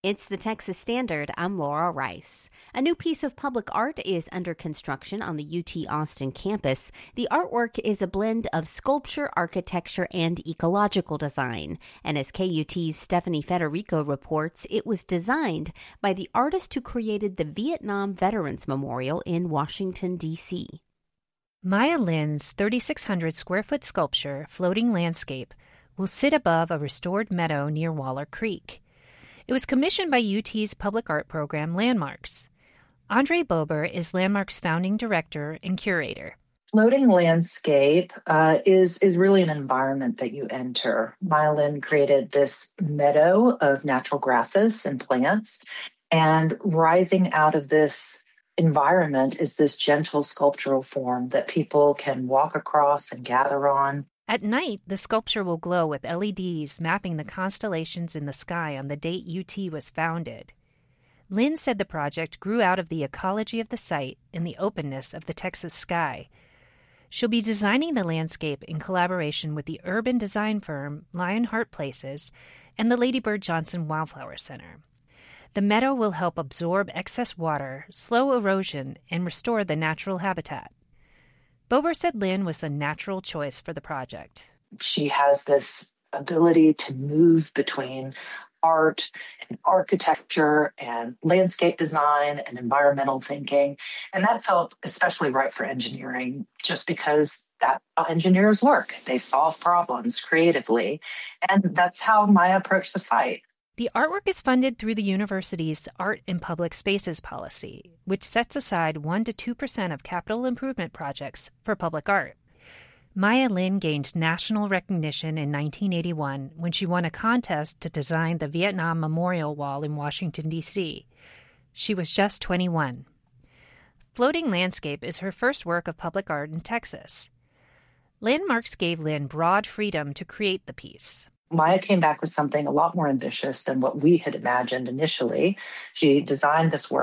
It's the Texas Standard. I'm Laura Rice. A new piece of public art is under construction on the UT Austin campus. The artwork is a blend of sculpture, architecture, and ecological design. And as KUT's Stephanie Federico reports, it was designed by the artist who created the Vietnam Veterans Memorial in Washington, D.C. Maya Lin's 3,600 square foot sculpture, Floating Landscape, will sit above a restored meadow near Waller Creek. It was commissioned by UT's public art program, Landmarks. Andre Bober is Landmarks' founding director and curator. Floating landscape is really an environment that you enter. Maya Lin created this meadow of natural grasses and plants, and rising out of this environment is this gentle sculptural form that people can walk across and gather on. At night, the sculpture will glow with LEDs mapping the constellations in the sky on the date UT was founded. Lynn said the project grew out of the ecology of the site and the openness of the Texas sky. She'll be designing the landscape in collaboration with the urban design firm Lionheart Places and the Lady Bird Johnson Wildflower Center. The meadow will help absorb excess water, slow erosion, and restore the natural habitat. Bober said Lynn was the natural choice for the project. She has this ability to move between art and architecture and landscape design and environmental thinking. And that felt especially right for engineering, just because that's how engineers work. They solve problems creatively. And that's how Maya approached the site. The artwork is funded through the university's Art in Public Spaces policy, which sets aside 1% to 2% of capital improvement projects for public art. Maya Lin gained national recognition in 1981 when she won a contest to design the Vietnam Memorial Wall in Washington, D.C. She was just 21. Floating Landscape is her first work of public art in Texas. Landmarks gave Lin broad freedom to create the piece. Maya came back with something a lot more ambitious than what we had imagined initially. She designed this work